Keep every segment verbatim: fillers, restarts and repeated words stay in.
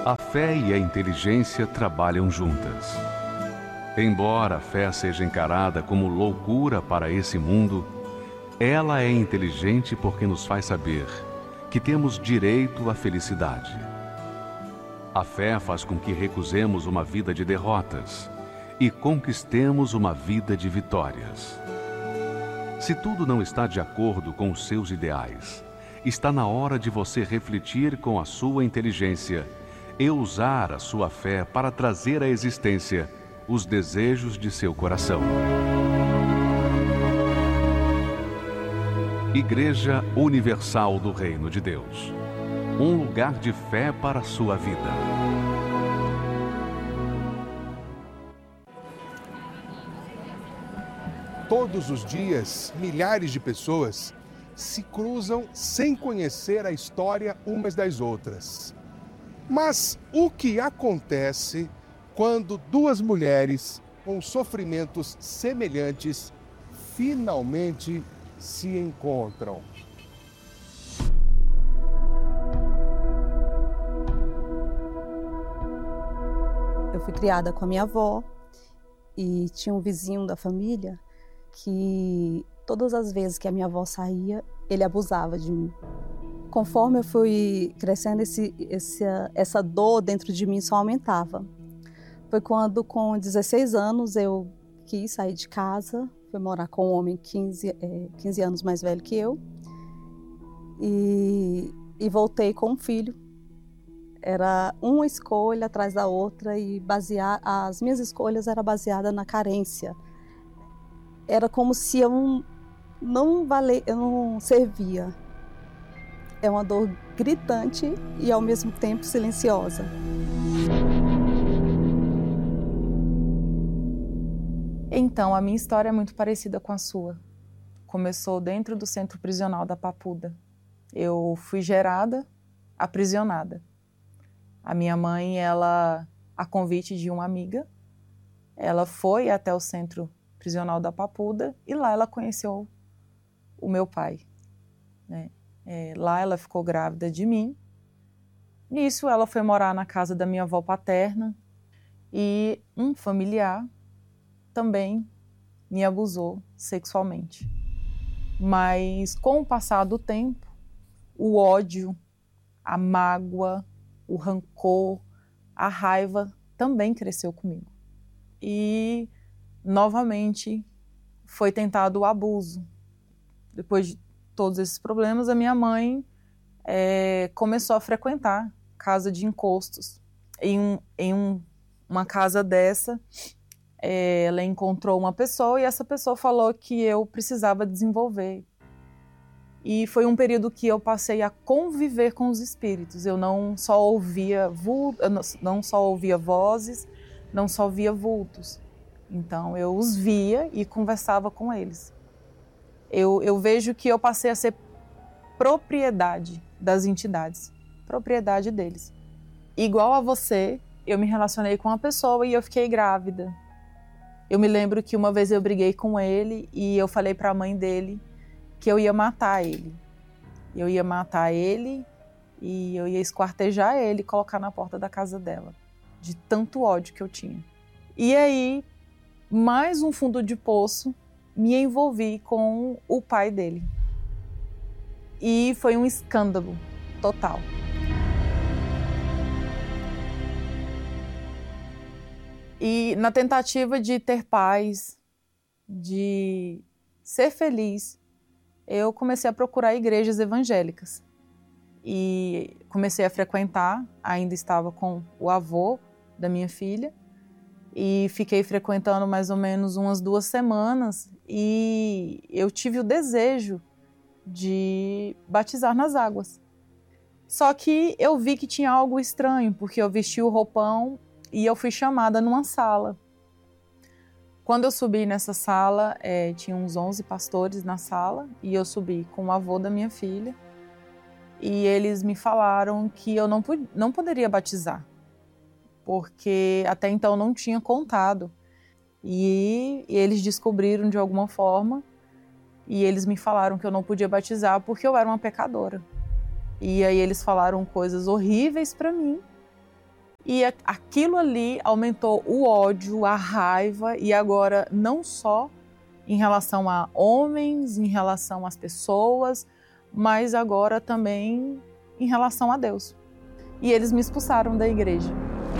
A fé e a inteligência trabalham juntas. Embora a fé seja encarada como loucura para esse mundo, ela é inteligente porque nos faz saber que temos direito à felicidade. A fé faz com que recusemos uma vida de derrotas e conquistemos uma vida de vitórias. Se tudo não está de acordo com os seus ideais, está na hora de você refletir com a sua inteligência e usar a sua fé para trazer à existência os desejos de seu coração. Igreja Universal do Reino de Deus. Um lugar de fé para a sua vida. Todos os dias, milhares de pessoas se cruzam sem conhecer a história umas das outras. Mas o que acontece quando duas mulheres com sofrimentos semelhantes finalmente se encontram? Eu fui criada com a minha avó e tinha um vizinho da família que todas as vezes que a minha avó saía, ele abusava de mim. Conforme eu fui crescendo, esse, esse, essa dor dentro de mim só aumentava. Foi quando, com dezesseis anos, eu quis sair de casa, fui morar com um homem quinze, é, quinze anos mais velho que eu, e, e voltei com um filho. Era uma escolha atrás da outra e basear, as minhas escolhas eram baseadas na carência. Era como se eu não, vale, eu não servia. É uma dor gritante e ao mesmo tempo silenciosa. Então, a minha história é muito parecida com a sua. Começou dentro do centro prisional da Papuda. Eu fui gerada, aprisionada. A minha mãe, ela, a convite de uma amiga, ela foi até o centro prisional da Papuda e lá ela conheceu o meu pai, né? É, lá ela ficou grávida de mim. Nisso ela foi morar na casa da minha avó paterna e um familiar também me abusou sexualmente. Mas com o passar do tempo, o ódio, a mágoa, o rancor, a raiva também cresceu comigo. E novamente foi tentado o abuso. Depois de todos esses problemas, a minha mãe é, começou a frequentar casa de encostos. Em, um, em um, uma casa dessa, é, ela encontrou uma pessoa e essa pessoa falou que eu precisava desenvolver. E foi um período que eu passei a conviver com os espíritos. Eu não só ouvia, vultos, não só ouvia vozes, não só via vultos. Então eu os via e conversava com eles. Eu, eu vejo que eu passei a ser propriedade das entidades, propriedade deles. Igual a você, eu me relacionei com uma pessoa e eu fiquei grávida. Eu me lembro que uma vez eu briguei com ele e eu falei para a mãe dele que eu ia matar ele. Eu ia matar ele e eu ia esquartejar ele e colocar na porta da casa dela, de tanto ódio que eu tinha. E aí, mais um fundo de poço, me envolvi com o pai dele. E foi um escândalo total. E na tentativa de ter paz, de ser feliz, eu comecei a procurar igrejas evangélicas. E comecei a frequentar, ainda estava com o avô da minha filha, e fiquei frequentando mais ou menos umas duas semanas e eu tive o desejo de batizar nas águas. Só que eu vi que tinha algo estranho, porque eu vesti o roupão e eu fui chamada numa sala. Quando eu subi nessa sala, é, tinha uns onze pastores na sala e eu subi com o avô da minha filha e eles me falaram que eu não, não poderia batizar, porque até então não tinha contado. E, e eles descobriram de alguma forma e eles me falaram que eu não podia batizar porque eu era uma pecadora. E aí eles falaram coisas horríveis para mim E aquilo ali aumentou o ódio, a raiva, e agora não só em relação a homens, em relação às pessoas, mas agora também em relação a Deus. E eles me expulsaram da igreja.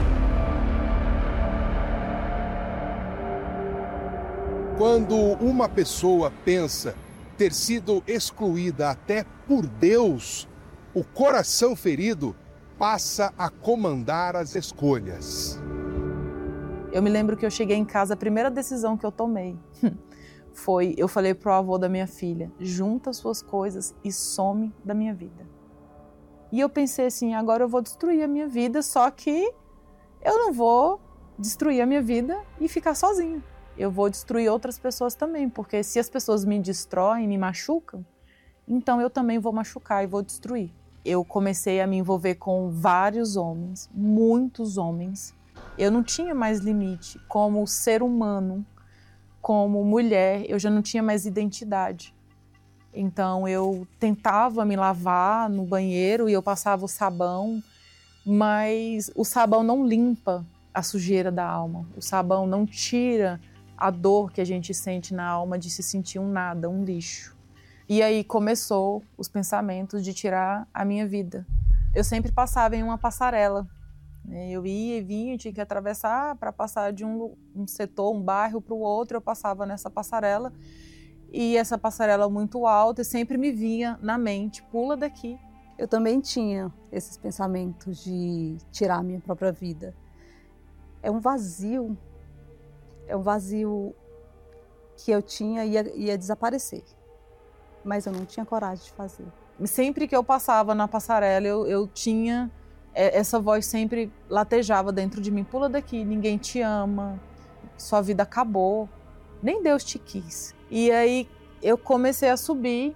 Quando uma pessoa pensa ter sido excluída até por Deus, o coração ferido passa a comandar as escolhas. Eu me lembro que eu cheguei em casa, a primeira decisão que eu tomei foi, eu falei pro avô da minha filha, junta suas coisas e some da minha vida. E eu pensei assim, agora eu vou destruir a minha vida, só que eu não vou destruir a minha vida e ficar sozinha. Eu vou destruir outras pessoas também, porque se as pessoas me destroem, me machucam, então eu também vou machucar e vou destruir. Eu comecei a me envolver com vários homens, muitos homens. Eu não tinha mais limite como ser humano, como mulher, eu já não tinha mais identidade. Então eu tentava me lavar no banheiro e eu passava o sabão, mas o sabão não limpa a sujeira da alma. O sabão não tira a dor que a gente sente na alma de se sentir um nada, um lixo. E aí começou os pensamentos de tirar a minha vida. Eu sempre passava em uma passarela. Eu ia e vinha, tinha que atravessar para passar de um, um setor, um bairro para o outro. Eu passava nessa passarela e essa passarela muito alta e sempre me vinha na mente, pula daqui. Eu também tinha esses pensamentos de tirar a minha própria vida. É um vazio, é um vazio que eu tinha e ia, ia desaparecer. Mas eu não tinha coragem de fazer. Sempre que eu passava na passarela, eu, eu tinha... Essa voz sempre latejava dentro de mim. Pula daqui, ninguém te ama, sua vida acabou, nem Deus te quis. E aí eu comecei a subir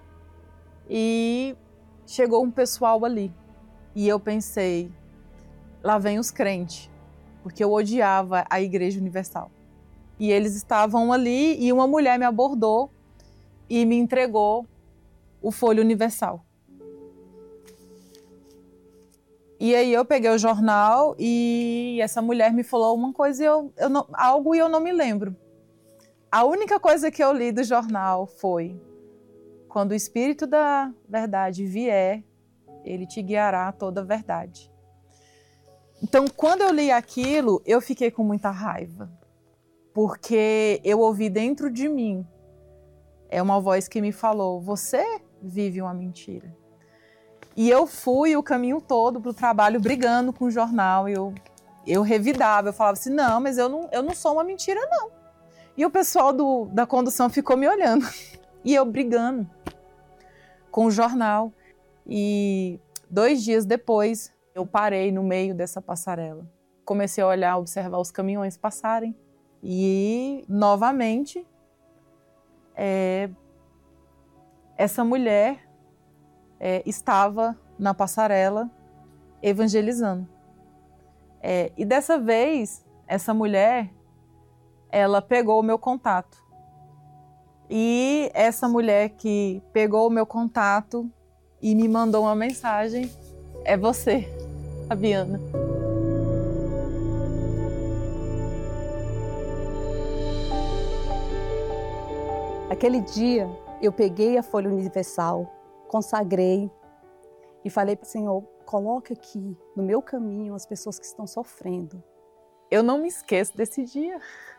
e chegou um pessoal ali. E eu pensei, lá vem os crentes, porque eu odiava a Igreja Universal. E eles estavam ali e uma mulher me abordou e me entregou o Folha Universal. E aí eu peguei o jornal e essa mulher me falou uma coisa, e eu, eu não, algo e eu não me lembro. A única coisa que eu li do jornal foi: quando o Espírito da Verdade vier, ele te guiará a toda a verdade. Então, quando eu li aquilo, eu fiquei com muita raiva, porque eu ouvi dentro de mim, é uma voz que me falou, você vive uma mentira. E eu fui o caminho todo para o trabalho brigando com o jornal, eu, eu revidava, eu falava assim, não, mas eu não, eu não sou uma mentira, não. E o pessoal do, da condução ficou me olhando, e eu brigando com o jornal. E dois dias depois, eu parei no meio dessa passarela. Comecei a olhar, observar os caminhões passarem, e novamente, é, essa mulher é, estava na passarela evangelizando. É, e dessa vez, essa mulher, ela pegou o meu contato. E essa mulher que pegou o meu contato e me mandou uma mensagem é você, Fabiana. Aquele dia, eu peguei a Folha Universal, consagrei e falei para o Senhor, coloque aqui no meu caminho as pessoas que estão sofrendo. Eu não me esqueço desse dia,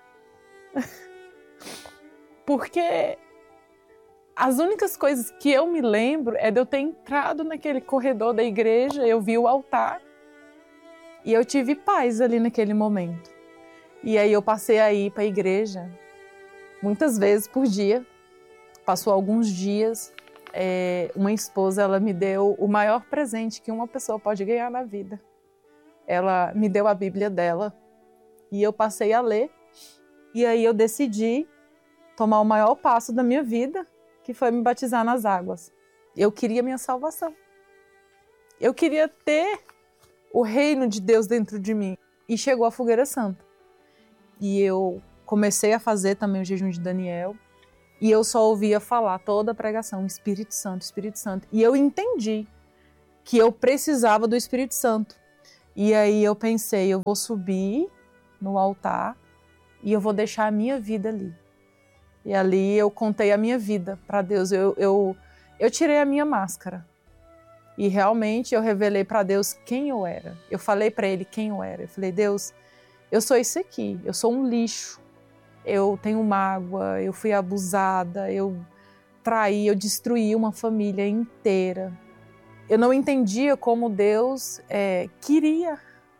porque as únicas coisas que eu me lembro é de eu ter entrado naquele corredor da igreja, eu vi o altar e eu tive paz ali naquele momento. E aí eu passei a ir para a igreja muitas vezes por dia. Passou alguns dias, é, uma esposa ela me deu o maior presente que uma pessoa pode ganhar na vida. Ela me deu a Bíblia dela e eu passei a ler. E aí eu decidi tomar o maior passo da minha vida, que foi me batizar nas águas. Eu queria minha salvação. Eu queria ter o reino de Deus dentro de mim. E chegou a Fogueira Santa. E eu comecei a fazer também o jejum de Daniel. E eu só ouvia falar toda a pregação, Espírito Santo, Espírito Santo. E eu entendi que eu precisava do Espírito Santo. E aí eu pensei, eu vou subir no altar e eu vou deixar a minha vida ali. E ali eu contei a minha vida para Deus, eu, eu, eu tirei a minha máscara. E realmente eu revelei para Deus quem eu era. Eu falei para Ele quem eu era. Eu falei, Deus, eu sou isso aqui, eu sou um lixo. Eu tenho mágoa, eu fui abusada, eu traí, eu destruí uma família inteira. Eu não entendia como Deus é, queria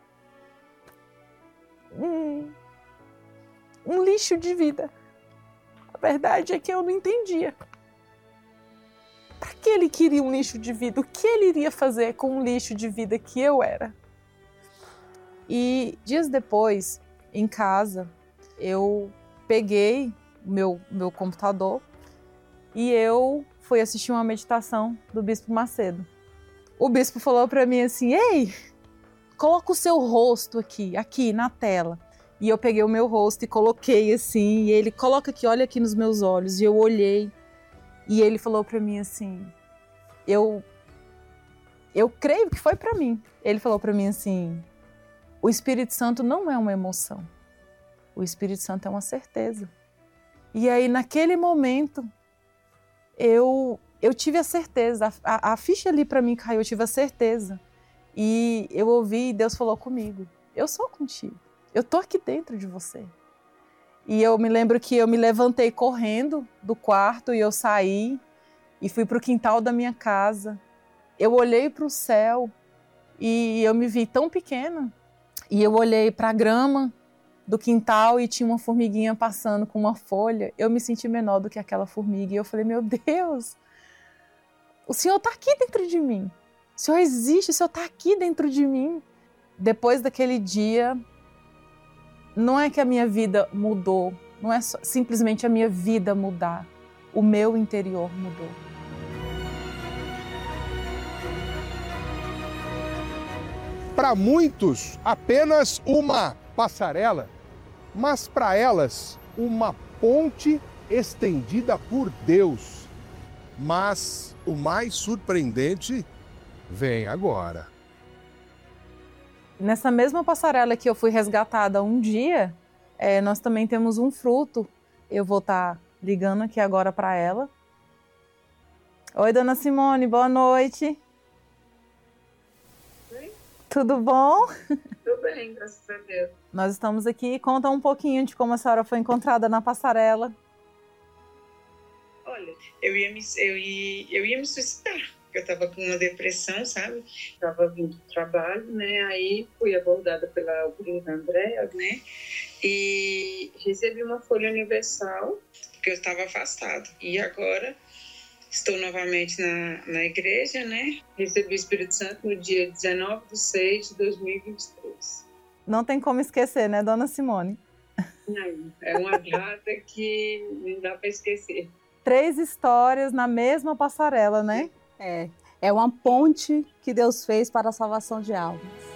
um, um lixo de vida. A verdade é que eu não entendia. Para que Ele queria um lixo de vida? O que Ele iria fazer com um lixo de vida que eu era? E dias depois, em casa, eu peguei o meu, meu computador e eu fui assistir uma meditação do Bispo Macedo. O bispo falou para mim assim, ei, coloca o seu rosto aqui, aqui na tela. E eu peguei o meu rosto e coloquei assim, e ele, coloca aqui, olha aqui nos meus olhos. E eu olhei e ele falou para mim assim, eu, eu creio que foi para mim. Ele falou para mim assim, o Espírito Santo não é uma emoção. O Espírito Santo é uma certeza. E aí, naquele momento, eu, eu tive a certeza. A, a, a ficha ali para mim caiu, eu tive a certeza. E eu ouvi e Deus falou comigo. Eu sou contigo. Eu tô aqui dentro de você. E eu me lembro que eu me levantei correndo do quarto e eu saí e fui para o quintal da minha casa. Eu olhei para o céu e eu me vi tão pequena. E eu olhei para a grama do quintal e tinha uma formiguinha passando com uma folha. Eu me senti menor do que aquela formiga. E eu falei, meu Deus, o Senhor está aqui dentro de mim. O Senhor existe, o Senhor está aqui dentro de mim. Depois daquele dia, não é que a minha vida mudou. Não é só, simplesmente a minha vida mudar. O meu interior mudou. Para muitos, apenas uma passarela, mas para elas, uma ponte estendida por Deus. Mas o mais surpreendente vem agora. Nessa mesma passarela que eu fui resgatada um dia, é, nós também temos um fruto. Eu vou estar ligando aqui agora para ela. Oi, dona Simone, boa noite. Tudo bom? Tudo bem, graças a Deus. Nós estamos aqui. Conta um pouquinho de como a senhora foi encontrada na passarela. Olha, eu ia me, eu ia, eu ia me suicidar, porque eu estava com uma depressão, sabe? Estava vindo do trabalho, né? Aí fui abordada pela prima Andréa, né? E recebi uma folha universal, porque eu estava afastada. E agora estou novamente na, na igreja, né? Recebi o Espírito Santo no dia dezenove de seis de dois mil e vinte e três. Não tem como esquecer, né, dona Simone? Não, é uma data que não dá para esquecer. Três histórias na mesma passarela, né? É, é uma ponte que Deus fez para a salvação de almas.